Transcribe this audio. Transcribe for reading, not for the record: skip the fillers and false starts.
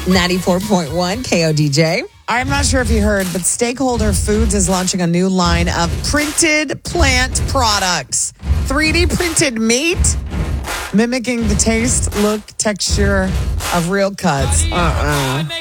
94.1 KODJ. I'm not sure if you heard, but Stakeholder Foods is launching a new line of printed plant products. 3D printed meat, mimicking the taste, look, texture of real cuts.